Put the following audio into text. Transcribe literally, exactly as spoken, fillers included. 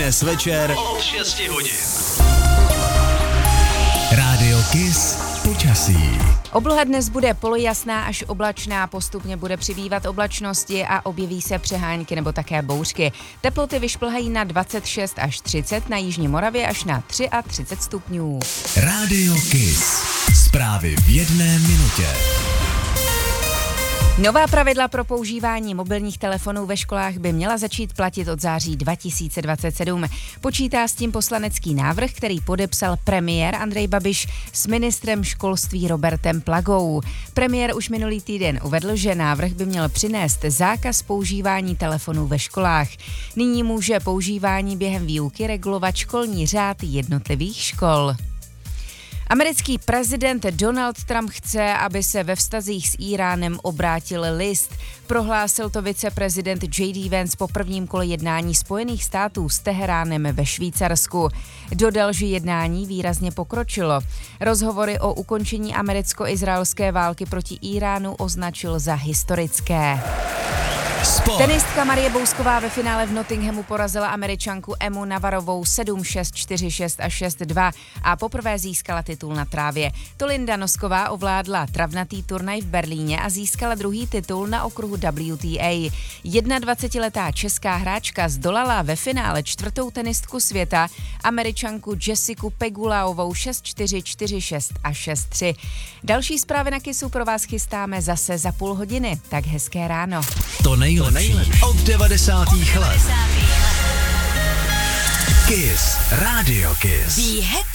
Dnes večer od šesti hodin. Rádio Kiss počasí. Obloha dnes bude polojasná až oblačná, postupně bude přibývat oblačnosti a objeví se přehánky nebo také bouřky. Teploty vyšplhají na dvacet šest až třicet, na jižní Moravě až na třicet tři stupňů. Rádio Kiss. Zprávy v jedné minutě. Nová pravidla pro používání mobilních telefonů ve školách by měla začít platit od září dva tisíce dvacet sedm. Počítá s tím poslanecký návrh, který podepsal premiér Andrej Babiš s ministrem školství Robertem Plagou. Premiér už minulý týden uvedl, že návrh by měl přinést zákaz používání telefonů ve školách. Nyní může používání během výuky regulovat školní řád jednotlivých škol. Americký prezident Donald Trump chce, aby se ve vztazích s Íránem obrátil list. Prohlásil to viceprezident J D Vance po prvním kole jednání Spojených států s Teheránem ve Švýcarsku. Dodal, že jednání výrazně pokročilo. Rozhovory o ukončení americko-izraelské války proti Íránu označil za historické. Sport. Tenistka Marie Bousková ve finále v Nottinghamu porazila Američanku Emu Navarovou sedm šest, čtyři šest a šest dva a poprvé získala titul na trávě. To Linda Nosková ovládla travnatý turnaj v Berlíně a získala druhý titul na okruhu W T A. dvacetiletá česká hráčka zdolala ve finále čtvrtou tenistku světa, Američanku Jessiku Pegulaovou šest čtyři, čtyři šest a šest tři. Další zprávy na Kissu pro vás chystáme zase za půl hodiny, tak hezké ráno. To nejlepší od devadesátých let. Kiss. Rádio Kiss.